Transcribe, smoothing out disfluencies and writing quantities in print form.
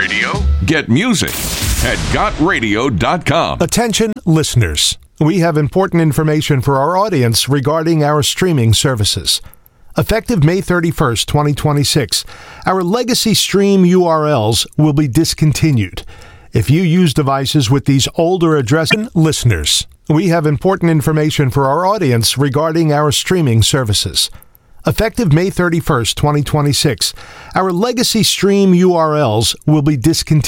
radio? Get music at gotradio.com. Attention listeners. We have important information for our audience regarding our streaming services. Effective May 31st, 2026, our legacy stream URLs will be discontinued. If you use devices with these older addresses, listeners, we have important information for our audience regarding our streaming services. Effective May 31st, 2026, our legacy stream URLs will be discontinued.